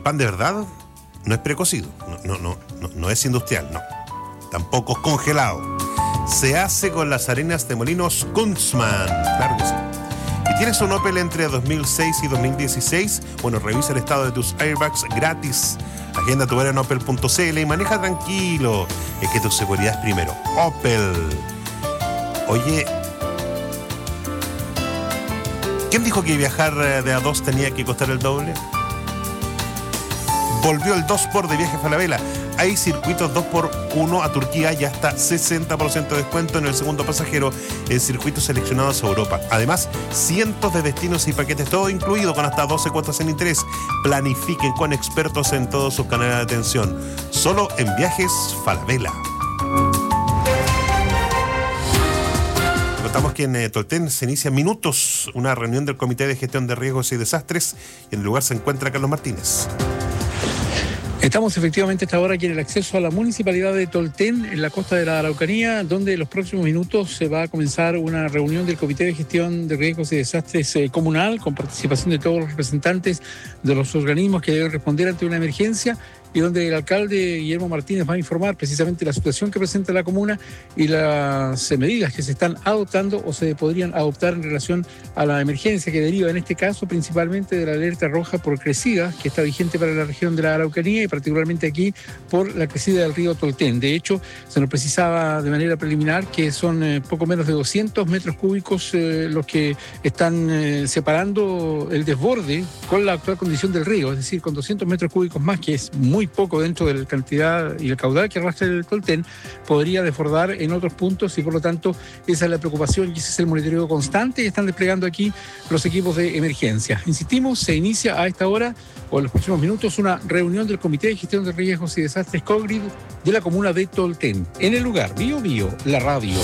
pan de verdad no es precocido, no es industrial, no. Tampoco es congelado. Se hace con las harinas de molinos Kunzmann. Claro que sí. ¿Y tienes un Opel entre 2006 y 2016? Bueno, revisa el estado de tus airbags gratis. Agenda tu hora en opel.cl y maneja tranquilo. Es que tu seguridad es primero. Opel. Oye, ¿quién dijo que viajar de A2 tenía que costar el doble? Volvió el 2x de Viaje Falabella. Hay circuitos 2x1 a Turquía y hasta 60% de descuento en el segundo pasajero en circuitos seleccionados a Europa. Además, cientos de destinos y paquetes, todo incluido con hasta 12 cuotas sin interés. Planifiquen con expertos en todos sus canales de atención. Solo en Viajes Falabella. Contamos que en Tolten se inicia en minutos una reunión del Comité de Gestión de Riesgos y Desastres y en el lugar se encuentra Carlos Martínez. Estamos efectivamente a esta hora aquí en el acceso a la municipalidad de Tolten, en la costa de la Araucanía, donde en los próximos minutos se va a comenzar una reunión del Comité de Gestión de Riesgos y Desastres comunal, con participación de todos los representantes de los organismos que deben responder ante una emergencia, y donde el alcalde Guillermo Martínez va a informar precisamente la situación que presenta la comuna y las medidas que se están adoptando o se podrían adoptar en relación a la emergencia que deriva en este caso principalmente de la alerta roja por crecida que está vigente para la región de la Araucanía y particularmente aquí por la crecida del río Tolten. De hecho, se nos precisaba de manera preliminar que son poco menos de 200 metros cúbicos los que están separando el desborde con la actual condición del río, es decir, con 200 metros cúbicos más, que es muy poco dentro de la cantidad y el caudal que arrastra el Tolten, podría desbordar en otros puntos y por lo tanto esa es la preocupación y ese es el monitoreo constante y están desplegando aquí los equipos de emergencia. Insistimos, se inicia a esta hora o en los próximos minutos una reunión del Comité de Gestión de Riesgos y Desastres COGRID de la comuna de Tolten. En el lugar, Bío Bío, la radio.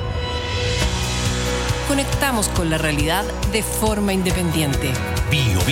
Conectamos con la realidad de forma independiente. Bío